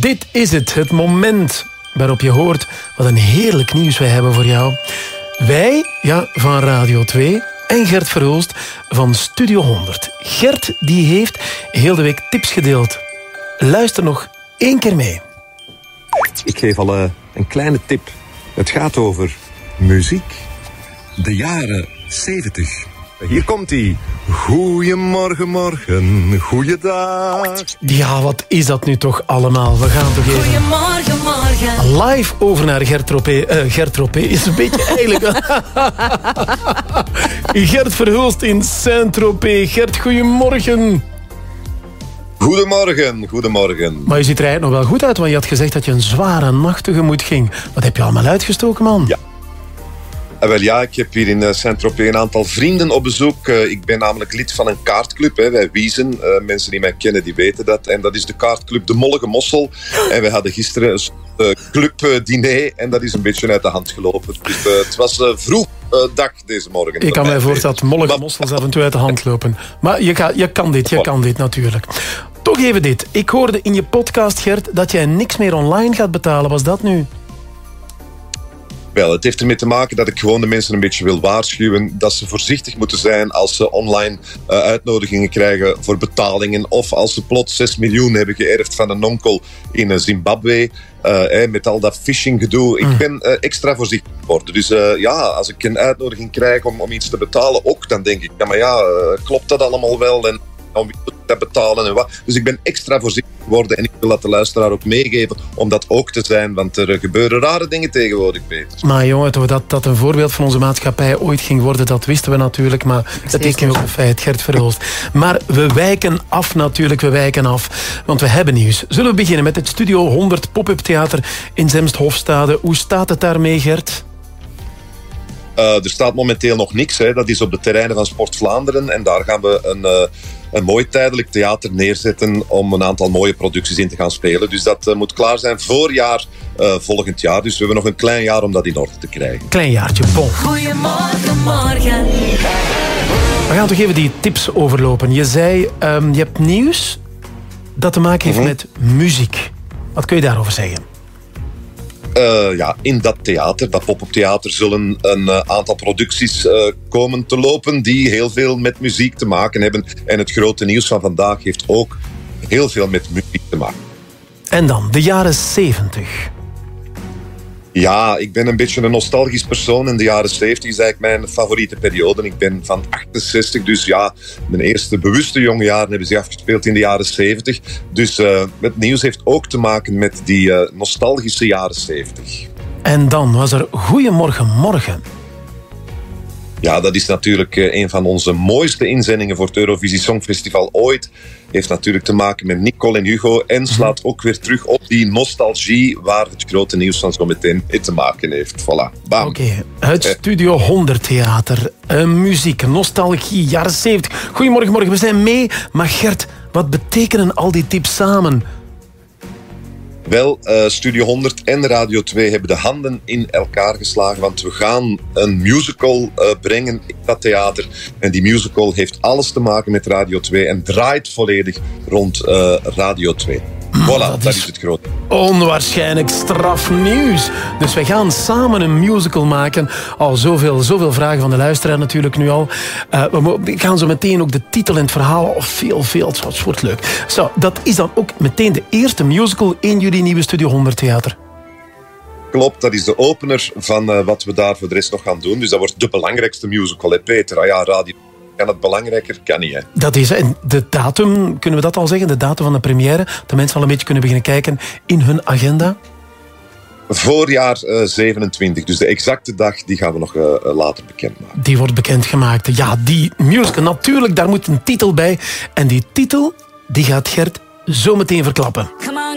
Dit is het moment waarop je hoort wat een heerlijk nieuws wij hebben voor jou. Wij, van Radio 2 en Gert Verhulst van Studio 100. Gert die heeft heel de week tips gedeeld. Luister nog 1 keer mee. Ik geef al een kleine tip. Het gaat over muziek. De jaren 70. Hier komt ie. Goeiemorgen, morgen, goeiedag. Ja, wat is dat nu toch allemaal? We gaan toch even... Goeiemorgen, morgen. Live over naar Gert Tropee. Gert Tropee is een beetje eigenlijk... Gert Verhulst in Saint-Tropez. Gert, goeiemorgen. Goedemorgen, goedemorgen. Maar je ziet er eigenlijk nog wel goed uit, want je had gezegd dat je een zware nacht tegemoet ging. Wat heb je allemaal uitgestoken, man? Ja. Ik heb hier in Saint-Tropez een aantal vrienden op bezoek. Ik ben namelijk lid van een kaartclub, wij Wiezen. Mensen die mij kennen, die weten dat. En dat is de kaartclub De Mollige Mossel. En we hadden gisteren een clubdiner en dat is een beetje uit de hand gelopen. Dus, het was vroeg dag deze morgen. Ik kan mij voorstellen dat mollige mossels af en toe uit de hand lopen. Maar je kan dit natuurlijk. Toch even dit. Ik hoorde in je podcast, Gert, dat jij niks meer online gaat betalen. Was dat nu? Wel, het heeft ermee te maken dat ik gewoon de mensen een beetje wil waarschuwen dat ze voorzichtig moeten zijn als ze online uitnodigingen krijgen voor betalingen of als ze plots 6 miljoen hebben geërfd van een onkel in Zimbabwe met al dat phishing gedoe. Ik ben extra voorzichtig geworden. Dus als ik een uitnodiging krijg om iets te betalen ook, dan denk ik, klopt dat allemaal wel en om wie moet ik dat betalen en wat. Dus ik ben extra voorzichtig geworden en ik wil dat de luisteraar ook meegeven om dat ook te zijn, want er gebeuren rare dingen tegenwoordig, Peter. Maar jongen, dat een voorbeeld van onze maatschappij ooit ging worden, dat wisten we natuurlijk, maar dat is nu ook een feit, Gert Verhulst. Maar we wijken af natuurlijk, want we hebben nieuws. Zullen we beginnen met het Studio 100 pop-up theater in Zemst-Hofstade. Hoe staat het daarmee, Gert? Er staat momenteel nog niks. Dat is op de terreinen van Sport Vlaanderen en daar gaan we een mooi tijdelijk theater neerzetten om een aantal mooie producties in te gaan spelen. Dus dat moet klaar zijn voorjaar volgend jaar. Dus we hebben nog een klein jaar om dat in orde te krijgen. Klein jaartje, bon. Goeiemorgen, morgen. We gaan toch even die tips overlopen. Je zei, je hebt nieuws dat te maken heeft met muziek. Wat kun je daarover zeggen? In dat theater, dat pop-up theater, zullen een aantal producties komen te lopen die heel veel met muziek te maken hebben. En het grote nieuws van vandaag heeft ook heel veel met muziek te maken. En dan, de jaren 70. Ja, ik ben een beetje een nostalgisch persoon en de jaren 70 is eigenlijk mijn favoriete periode. Ik ben van 68, dus mijn eerste bewuste jonge jaren hebben zich afgespeeld in de jaren 70. Dus het nieuws heeft ook te maken met die nostalgische jaren 70. En dan was er Goeiemorgen, morgen. Ja, dat is natuurlijk een van onze mooiste inzendingen voor het Eurovisie Songfestival ooit. Heeft natuurlijk te maken met Nicole en Hugo en slaat ook weer terug op die nostalgie waar het grote nieuws van zo meteen mee te maken heeft. Voilà, bam. Oké, het Studio 100 theater, muziek, nostalgie, jaren 70. Goedemorgen, morgen, we zijn mee. Maar Gert, wat betekenen al die tips samen? Wel, Studio 100 en Radio 2 hebben de handen in elkaar geslagen, want we gaan een musical brengen in dat theater. En die musical heeft alles te maken met Radio 2 en draait volledig rond Radio 2. Voilà, dat is het grote. Onwaarschijnlijk strafnieuws. Dus wij gaan samen een musical maken. Al zoveel vragen van de luisteraar natuurlijk nu al. We gaan zo meteen ook de titel en het verhaal. Veel, het wordt leuk. Zo, dat is dan ook meteen de eerste musical in jullie nieuwe Studio 100 theater. Klopt, dat is de opener van wat we daar voor de rest nog gaan doen. Dus dat wordt de belangrijkste musical, hè, Peter. Radio kan het belangrijker, kan niet, hè. Dat is, en de datum, kunnen we dat al zeggen? De datum van de première, dat mensen al een beetje kunnen beginnen kijken in hun agenda? Voorjaar 27, dus de exacte dag die gaan we nog later bekendmaken. Die wordt bekendgemaakt. Ja, die musical, natuurlijk, daar moet een titel bij. En die titel, die gaat Gert zo meteen verklappen.